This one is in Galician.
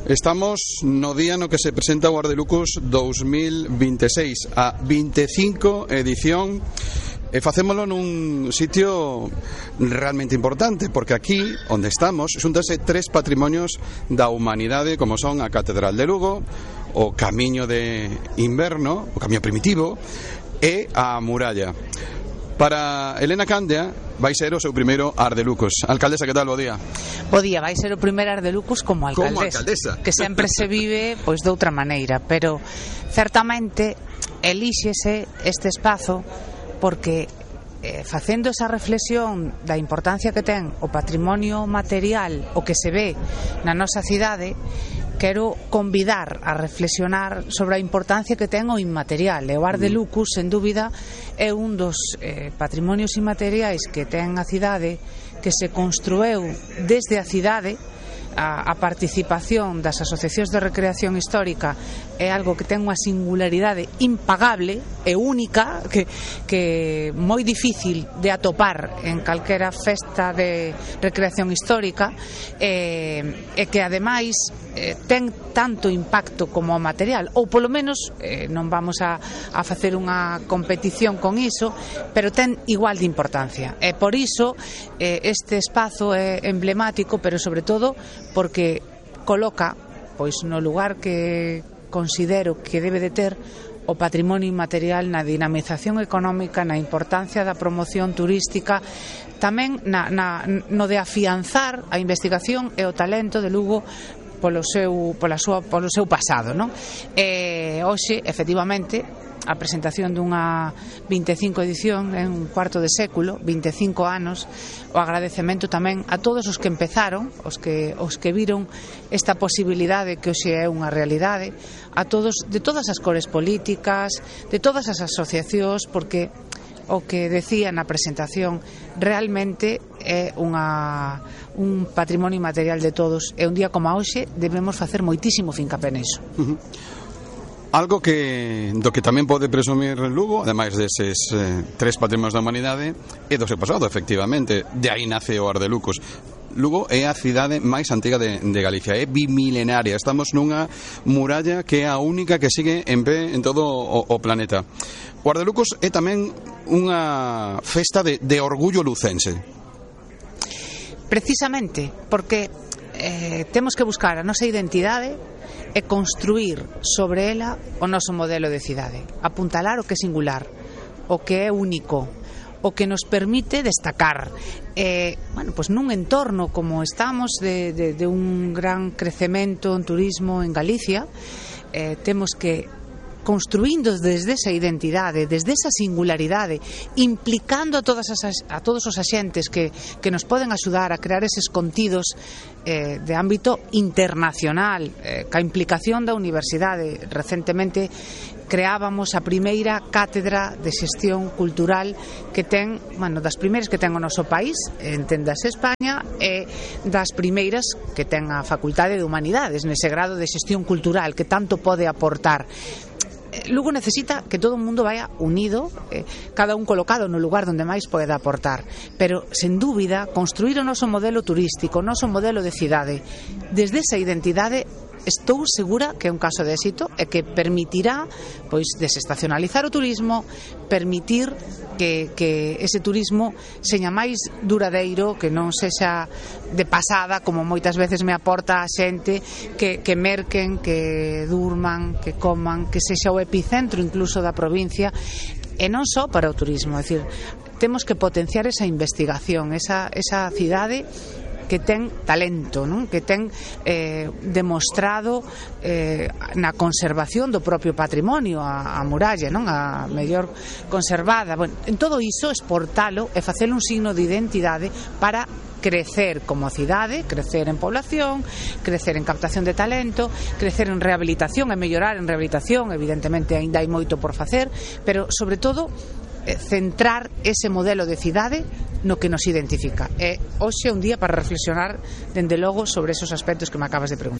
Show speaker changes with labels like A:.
A: Estamos no día no que se presenta o Ardelucos 2026, a 25 edición, e facémolo nun sitio realmente importante, porque aquí, onde estamos, xúntase tres patrimonios da humanidade, como son a Catedral de Lugo, o Camiño de Inverno, o Camiño Primitivo, e a Muralla. Para Elena Candia vai ser o seu primeiro Ardelucos. Alcaldesa, que tal? Bo día.
B: Bo día, vai ser o primeiro Ardelucos como alcaldesa. Que sempre se vive pois doutra maneira, pero certamente elíxese este espazo porque facendo esa reflexión da importancia que ten o patrimonio material, o que se ve na nosa cidade, quero convidar a reflexionar sobre a importancia que ten o inmaterial. E o Ardelucos, sen dúbida, é un dos patrimonios inmateriais que ten a cidade, que se construeu desde a cidade. A participación das asociacións de recreación histórica é algo que ten unha singularidade impagable e única, que moi difícil de atopar en calquera festa de recreación histórica, e que ademais ten tanto impacto como o material, ou polo menos non vamos a facer unha competición con iso, pero ten igual de importancia. E por iso este espazo é emblemático, pero sobre todo porque coloca pois no lugar que considero que debe de ter o patrimonio inmaterial na dinamización económica, na importancia da promoción turística, tamén no de afianzar a investigación e o talento de Lugo polo seu pasado, non? Hoxe, efectivamente, a presentación dunha 25 edición en un cuarto de século, 25 anos, o agradecemento tamén a todos os que empezaron, os que viron esta posibilidade que hoxe é unha realidade, a todos, de todas as cores políticas, de todas as asociacións, porque o que decía na presentación realmente é un patrimonio inmaterial de todos, e un día como hoxe debemos facer moitísimo fincapé niso.
A: Algo do que tamén pode presumir Lugo, ademais deses tres patrimonios da humanidade, é do seu pasado, efectivamente. De aí nace o Ardelucos. Lugo é a cidade máis antiga de Galicia, é bimilenaria. Estamos nunha muralla que é a única que sigue en pé en todo o planeta. O Ardelucos é tamén unha festa de orgullo lucense.
B: Precisamente, porque temos que buscar a nosa identidade e construir sobre ela o noso modelo de cidade, apuntalar o que é singular, o que é único, o que nos permite destacar. Pois nun entorno como estamos de un gran crecemento en turismo en Galicia, temos que construindo desde esa identidade, desde esa singularidade, implicando a todos os axentes que nos poden axudar a crear eses contidos de ámbito internacional, ca implicación da universidade. Recentemente creábamos a primeira cátedra de xestión cultural que ten, das primeiras que ten o noso país, enténdase España, e das primeiras que ten a Facultade de Humanidades, nese grado de xestión cultural que tanto pode aportar. Lugo necesita que todo o mundo vaya unido, cada un colocado no lugar onde máis poida aportar, pero sen dúbida construir o noso modelo turístico, o noso modelo de cidade desde esa identidade, estou segura que é un caso de éxito e que permitirá pois desestacionalizar o turismo, permitir que ese turismo seña máis duradeiro, que non sexa de pasada, como moitas veces me aporta a xente, que merquen, que durman, que coman, que sexa o epicentro incluso da provincia, e non só para o turismo. É dicir, temos que potenciar esa investigación, esa cidade que ten talento, non? Que ten demostrado na conservación do propio patrimonio, a muralla, non? A mellor conservada. En todo iso, exportalo e facelo un signo de identidade para crecer como cidade, crecer en población, crecer en captación de talento, crecer en rehabilitación e mellorar en rehabilitación. Evidentemente aínda hai moito por facer, pero sobre todo centrar ese modelo de cidade no que nos identifica. Hoxe é un día para reflexionar dende logo sobre esos aspectos que me acabas de preguntar.